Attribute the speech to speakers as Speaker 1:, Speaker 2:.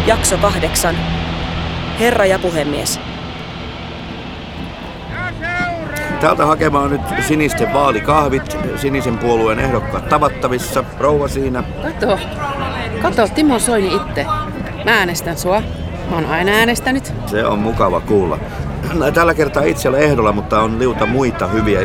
Speaker 1: Jakso 8. Herra ja puhemies.
Speaker 2: Täältä hakemaan nyt sinisten vaalikahvit, sinisen puolueen ehdokkaat tavattavissa. Rouva siinä.
Speaker 3: Kato, Timo Soini itse. Mä äänestän sua. Mä oon aina äänestänyt.
Speaker 2: Se on mukava kuulla. Tällä kertaa itse olen ehdolla, mutta on liuta muita hyviä